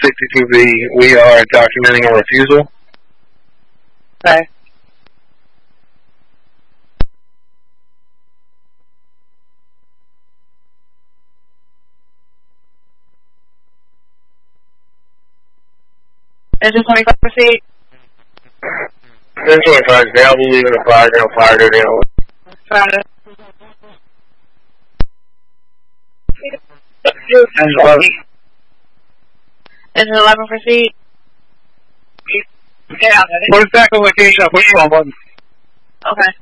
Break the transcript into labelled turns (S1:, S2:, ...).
S1: 62B, we are documenting a refusal.
S2: Okay. Engine 25, proceed.
S1: Engine 25 is now leaving the fire down.
S2: Got it.
S1: Engine 11.
S2: Engine 11, proceed.
S1: Yeah, put it back on location. I'll push you on button.
S2: Okay.